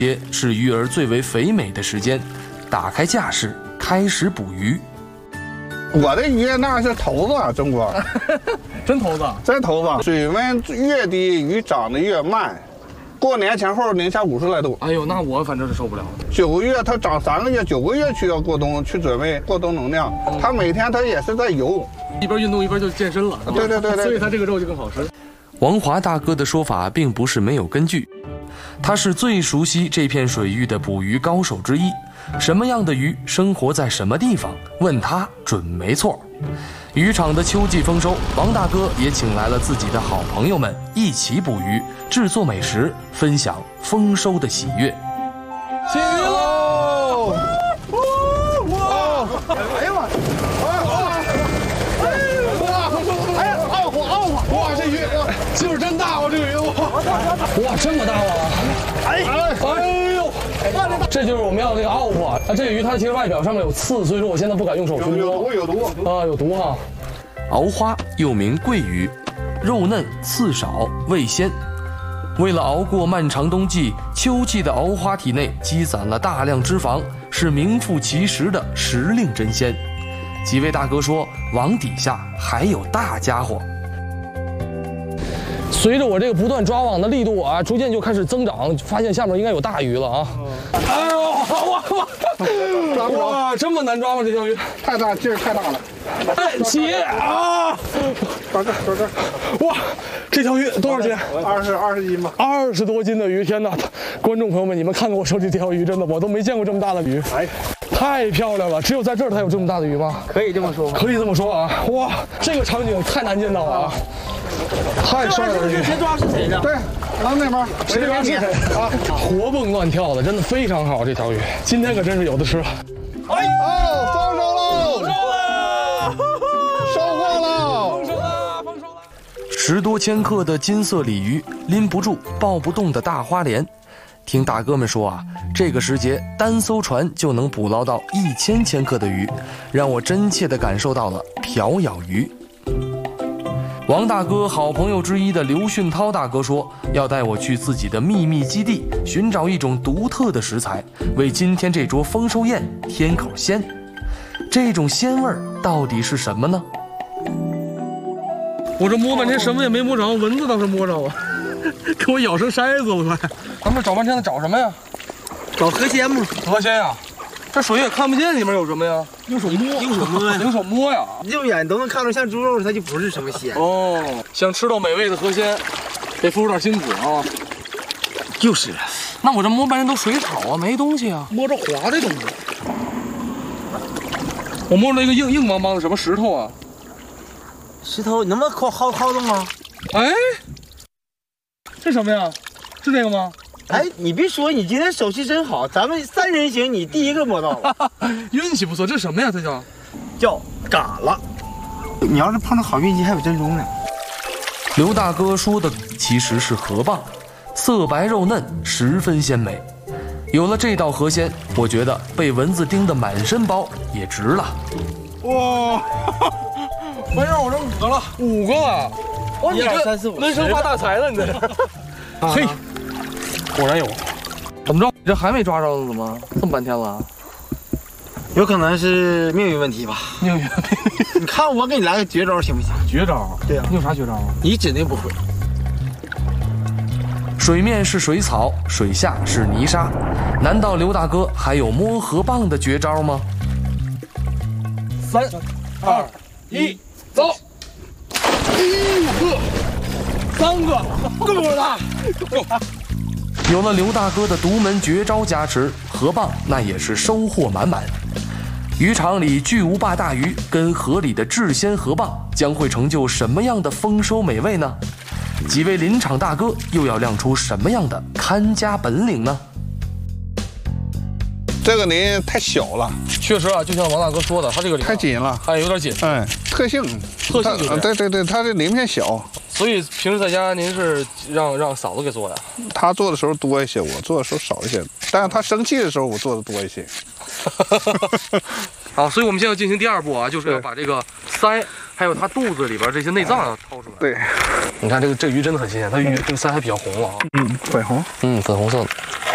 节是鱼儿最为肥美的时间，打开架势，开始捕鱼。 我的鱼那是头子，中国真头子， 真头子。水温越低，鱼长得越慢。过年前后零下50来度。 哎呦，那我反正是受不了。 9个月它长3个月，9个月去要过冬，去准备过冬能量。它每天它也是在游， 一边运动一边就健身了。 对， 所以它这个肉就更好吃。 王华大哥的说法并不是没有根据，他是最熟悉这片水域的捕鱼高手之一。什么样的鱼生活在什么地方，问他准没错。渔场的秋季丰收，王大哥也请来了自己的好朋友们一起捕鱼，制作美食，分享丰收的喜悦。 起鱼喽！ 哇！哎呀妈！哎呀，傲火！哇，这鱼劲儿真大！这个鱼哇，这么大吗？哎呦！这就是我们要那个奥普啊！这个鱼它其实外表上面有刺，所以说我现在不敢用手去摸。 有毒啊，有毒哈！ 鳌花又名桂鱼，肉嫩刺少，味鲜。为了熬过漫长冬季，秋季的鳌花体内积攒了大量脂肪，是名副其实的时令真鲜。几位大哥说，网底下还有大家伙。 随着我这个不断抓网的力度啊，逐渐就开始增长，发现下面应该有大鱼了啊！哎呦， 抓不着！ 哇，这么难抓吗？这条鱼太大，劲儿太大了！ 哎，起啊！ 抓这！ 哇，这条鱼多少斤 ？20斤吧。 20多斤的鱼，天哪！观众朋友们，你们看看我手里这条鱼，真的我都没见过这么大的鱼。哎，太漂亮了！只有在这儿才有这么大的鱼吗？ 可以这么说吗？ 可以这么说啊！哇，这个场景太难见到了啊！太帅了！ 谁抓是谁的？ 对，往那边， 这边是谁啊？活蹦乱跳的，真的非常好。这条鱼今天可真是有的吃了。 哎哦，丰收喽！收获喽！ 丰收了 ！10多千克的金色鲤鱼，拎不住抱不动的大花鲢。听大哥们说啊，这个时节单艘船就能捕捞到1000千克的鱼，让我真切地感受到了瓢舀鱼。王大哥好朋友之一的刘训涛大哥说，要带我去自己的秘密基地，寻找一种独特的食材，为今天这桌丰收宴添口鲜。这种鲜味儿到底是什么呢？ 我这摸半天什么也没摸着，蚊子倒是摸着了，给我咬成筛子了快！咱们找半天了，找什么呀？ 找河鲜吗？ 河鲜呀！这水也看不见里面有什么呀？用手摸呀！用手摸呀！ 肉眼都能看着像猪肉，它就不是什么鲜哦。想吃到美味的河鲜，得付出点辛苦啊。 就是， 那我这摸半天都水草啊，没东西啊。摸着滑的东西。我摸着一个硬邦邦的什么石头啊？ 石头能不能薅动吗？ 哎，这什么呀？是这个吗？ 哎，你别说，你今天手气真好，咱们3人行，你第一个摸到了， 运气不错。这什么呀？这叫嘎了。你要是碰到好运气，还有珍珠呢。 刘大哥说的其实是河蚌，色白肉嫩，十分鲜美。有了这道河鲜，我觉得被蚊子叮得满身包也值了。 哇！没事，我这5个了，5个了。哇，你 1、2、3、4、5， 闷声发大财了，你这是。嘿，果然有。怎么着？你这还没抓着呢？怎么这么半天了？ 有可能是命运问题吧。 命运。 你看我给你来个绝招行不行？ 绝招？ 对呀。 你有啥绝招啊？ 你指定不会。 水面是水草，水下是泥沙，难道刘大哥还有摸河蚌的绝招吗 ？3、2、1，走！1个，3个，够了，够。 有了刘大哥的独门绝招加持，河蚌那也是收获满满。渔场里巨无霸大鱼跟河里的炙鲜河蚌，将会成就什么样的丰收美味呢？几位临场大哥又要亮出什么样的看家本领呢？ 这个鳞太小了， 确实啊，就像王大哥说的，他这个鳞太紧了， 哎，有点紧， 哎，特性对，它这鳞片小， 所以平时在家您是让嫂子给做呀？ 她做的时候多一些，我做的时候少一些，但是她生气的时候我做的多一些。 好，所以我们现在要进行第2步啊，就是要把这个鳃还有它肚子里边这些内脏要掏出来。 对， 你看这个鱼真的很新鲜，它鱼这个鳃还比较红了啊。 粉红。 粉红色的。